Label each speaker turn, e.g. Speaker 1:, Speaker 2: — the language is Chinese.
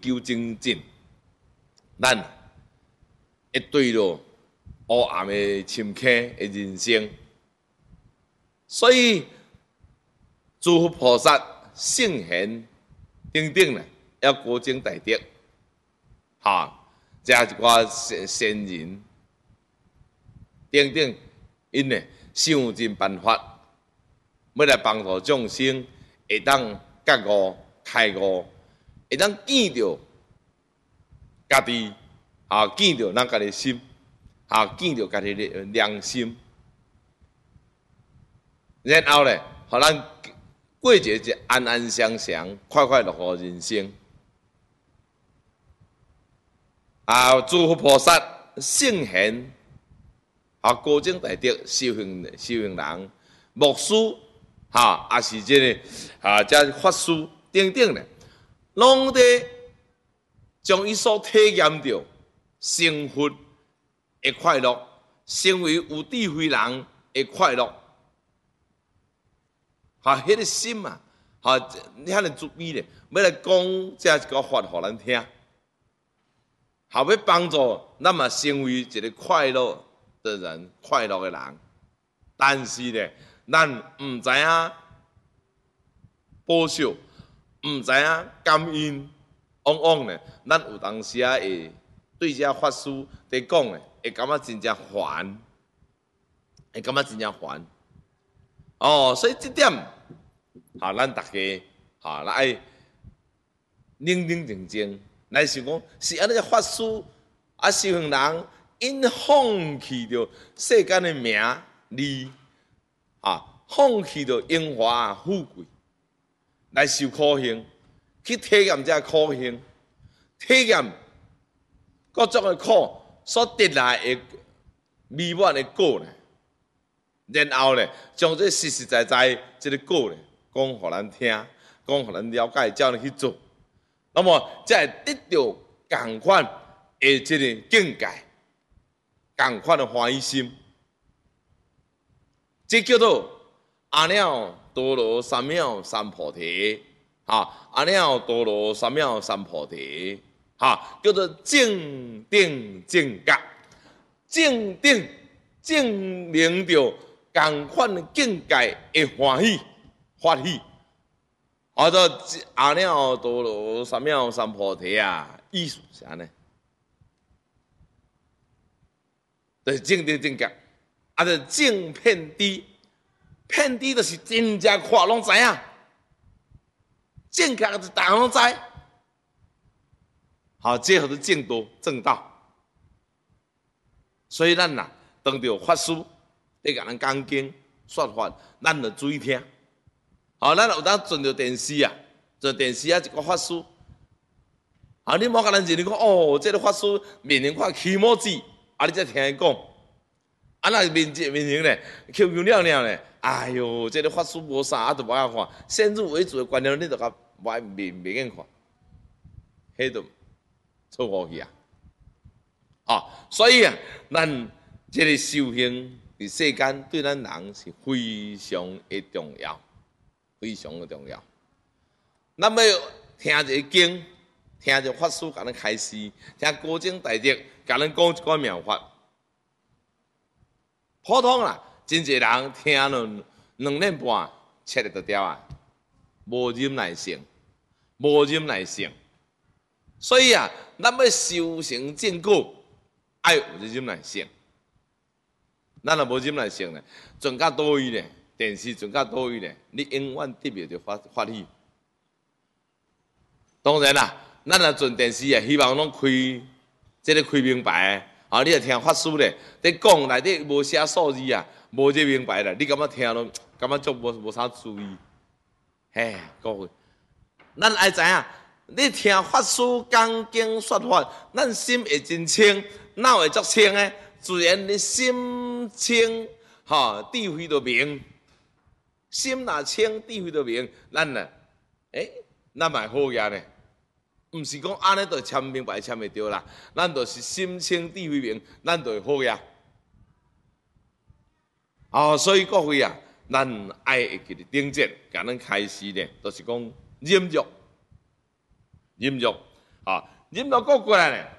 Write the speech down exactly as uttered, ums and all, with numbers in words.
Speaker 1: 求精进，咱会对落黑暗的深刻的人生。所以，诸佛菩萨、圣贤等等咧，要高僧大德，哈，加一寡贤贤人等等，因呢想尽办法，要来帮助众生，会当觉悟、开悟，会当见到家己，啊，见到咱家己心，啊，见到家己的良心，然后咧，互咱过一个安安详详、快快乐乐的人生。啊，诸佛菩萨、圣贤，啊，高僧大德、修行修行人、牧师，哈，也是这个啊，这法师等等咧，拢伫将伊所体验到生活的快乐，成为有智慧人的快乐。哈，迄个心啊，哈，你遐尼注意咧，要来讲这一个法互咱听，好要帮助咱嘛成为一个快乐的人，快乐的人。但是咧，咱毋知影保守，毋知影感恩，往往咧，咱有当时啊会对这法师伫讲咧，会感觉真正烦，会感觉真正烦。哦，所以这点，哈，咱大家哈来冷冷静静来想讲，是安尼个法师啊，修行人因放弃着世间的名利，啊，放弃着荣华富贵，来受苦行，去体验这苦行，体验各种的苦所得来的美满的果呢。然后咧，将这实实在在这个果咧，讲互咱听，讲互咱了解，照你去做，那么才会得到同款的这个境界，同款的欢喜心。这叫做阿耨多罗三藐三菩提，哈，阿耨多罗三藐三菩提，哈，叫做正定正觉，正定证明着同款的境界的欢喜发喜，啊，做阿耨多罗三藐三菩提啊，意思是安尼，就是正定正觉，啊，就正遍知，遍知就是真正看拢知影，正觉就是大家拢知，好，这叫做正道正道。所以咱呐，当着法师在甲咱讲经说法，咱就注意听。好，咱有当转着电视啊，转电视啊，一个法师，啊，你莫甲咱认为讲哦，这个法师面前看起毛子，啊，你才听伊讲，啊，那面面前咧，Q Q 亮亮咧，哎哟，这个法师无啥，啊，都无爱看，先入为主的观念，你就甲袂袂袂瘾看，迄都错误去啊！啊，所以啊，咱这个修行伫世间对咱人是非常的重要，非常的重要。咱要听一个经，听一个法师甲咱开示，听高僧大德甲咱讲一个妙法。普通啦，真侪人听了两年半，切了就掉啊，无忍耐性，无忍耐性。所以啊，咱要修行正果，爱有这忍耐性。咱若无忍耐性咧，转到倒位咧，电视转到倒位咧，你永远得不到发发喜。当然啦，咱若转电视啊，希望拢开，即个开明白。啊，你若听法师咧，伫讲内底无写数字啊，无这明白啦，你感觉听咯，感觉足无无啥注意。嘿，各位，咱爱知影，你听法师讲经说法，咱心会真清，脑会足清诶。自然你心清，哈，智慧就明。心若清，智慧就明。咱呢，诶，咱嘛好个呢。毋是讲安尼就签明白签会着啦，咱就是心清智慧明，咱就会好呀。哦，所以各位啊，咱爱会记得顶节，甲咱开始呢，就是讲忍辱，忍辱啊，忍不过过来呢，